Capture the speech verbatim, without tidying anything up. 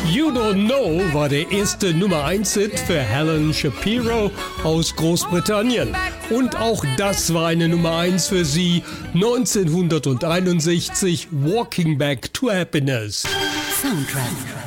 You Don't Know war der erste Nummer eins Hit für Helen Shapiro aus Großbritannien. Und auch das war eine Nummer eins für sie, neunzehnhunderteinundsechzig, Walking Back to Happiness. Soundtrack.